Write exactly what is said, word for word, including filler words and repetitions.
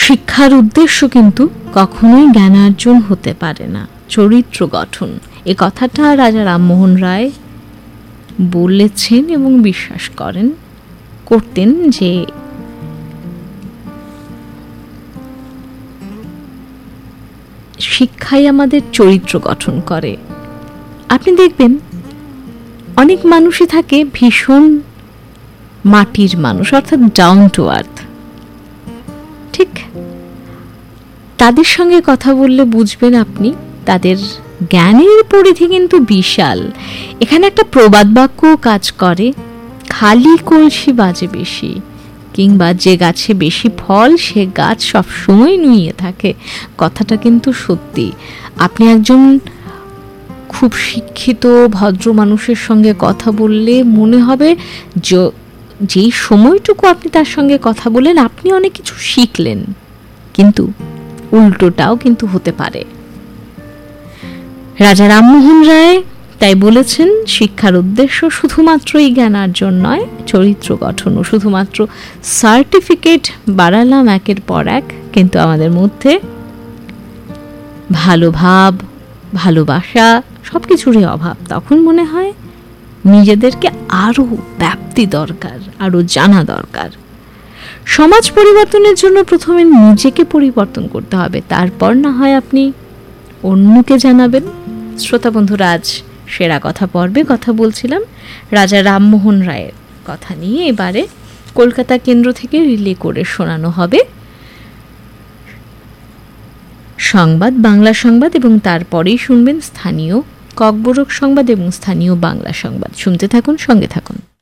শিক্ষার উদ্দেশ্য কিন্তু কখনোই জ্ঞানার্জন হতে পারে না, চরিত্র গঠন। এ কথাটা রাজা রামমোহন রায় বলেছেন এবং বিশ্বাস করেন করতেন যে শিক্ষাই আমাদের চরিত্র গঠন করে। আপনি দেখবেন অনেক মানুষই থাকে ভীষণ মাটির মানুষ, অর্থাৎ ডাউন টু আর্থ। ঠিক তাদের সঙ্গে কথা বললে বুঝবেন আপনি তাদের জ্ঞানের পরিধি কিন্তু বিশাল। এখানে একটা প্রবাদ বাক্য কাজ করে, খালি কলসি বাজে বেশি, কিংবা যে গাছে বেশি ফল সে গাছ সবসময় নুয়ে থাকে। কথাটা কিন্তু সত্যি। আপনি একজন খুব শিক্ষিত ভদ্র মানুষের সঙ্গে কথা বললে মনে হবে যেই সময়টুকু আপনি তার সঙ্গে কথা বলেন আপনি অনেক কিছু শিখলেন, কিন্তু উল্টোটাও কিন্তু হতে পারে। রাজা রামমোহন রায় তাই বলেছেন শিক্ষার উদ্দেশ্য শুধুমাত্রই জ্ঞানার্জন নয়, চরিত্র গঠন। শুধুমাত্র সার্টিফিকেট বাড়ালাম একের পর এক, কিন্তু আমাদের মধ্যে ভালো ভাব, ভালোবাসা সবকিছুরই অভাব। তখন মনে হয় নিজেদেরকে আরো ব্যাপ্তি দরকার, আরো জানা দরকার। সমাজ পরিবর্তনের জন্য প্রথমে নিজেকে পরিবর্তন করতে হবে, তারপর না হয় আপনি অন্যকে জানাবেন। শ্রোতা বন্ধুরা, আজ সেরা কথা পর্বে কথা বলছিলাম রাজা রামমোহন রায়ের কথা নিয়ে। এবারে কলকাতা কেন্দ্র থেকে রিলে করে শোনানো হবে সংবাদ, বাংলা সংবাদ, এবং তারপরেই শুনবেন স্থানীয় ককবরক সংবাদ এবং স্থানীয় বাংলা সংবাদ। শুনতে থাকুন, সঙ্গে থাকুন।